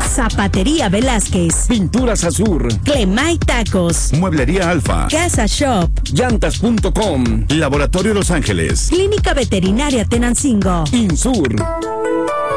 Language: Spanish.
Zapatería Velázquez, Pinturas Azur, Clemay Tacos, Mueblería Alfa, Casa Shop, Llantas.com, Laboratorio Los Ángeles, Clínica Veterinaria Tenancingo, Insur.